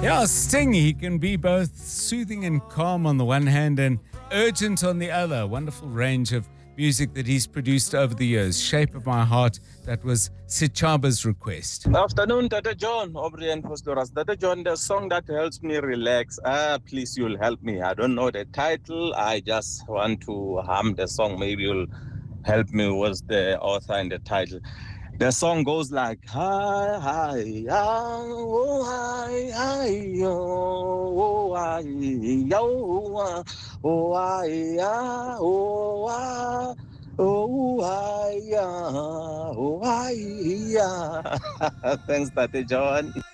Yeah, Sting, he can be both soothing and calm on the one hand and urgent on the other. Wonderful range of music that he's produced over the years. Shape of My Heart, that was Sichaba's request. Afternoon, Tata John, Aubrey and Fostoras. Tata John, the song that helps me relax. Please, you'll help me. I don't know the title. I just want to hum the song. Maybe you'll help me with the author and the title. The song goes like hi hi oh hi hi yo oh hi yo oh hi oh hi oh hi oh hi. Thanks, Tate John.